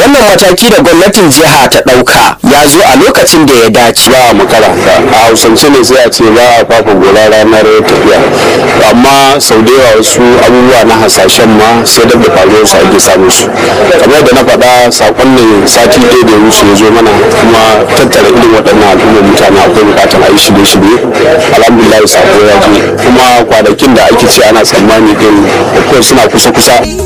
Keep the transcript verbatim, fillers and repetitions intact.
wannan mataki da gwamnatin jiha ta ɗauka ya zo a lokacin da ya dace. Ba a makara a hausance ne sai a ce ba a fafa gora ranar tafiya, amma sau da yawa wasu abubuwa na hasashen ma sai da da faruwar su ake samun su. Kamar da na faɗa sakon ne sati ɗaya da wuce ya zo mana, kuma tattara irin waɗannan al'ummar mutane akwai buƙatar a yi shirye-shirye. Alhamdulillah sako ya je, kuma kwanakin da ake ce ana tsammani din suna kusa-kusa.